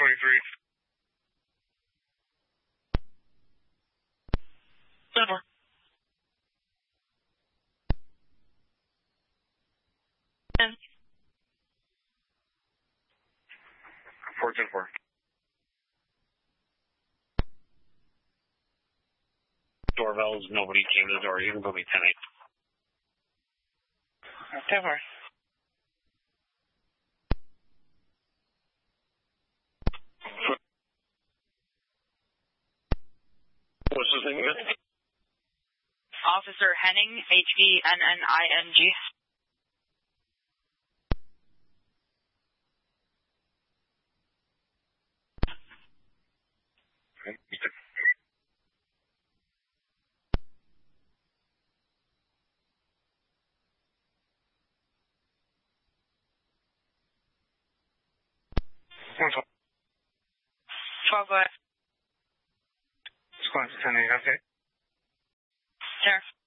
23. Never. 10. 410-4. Doorbells, nobody came to the door. You can put me 10-8. 10-4. What's his name again? Officer Henning, Henning. Okay. One top. 12, go ahead. Squad 10-8, okay. Sure.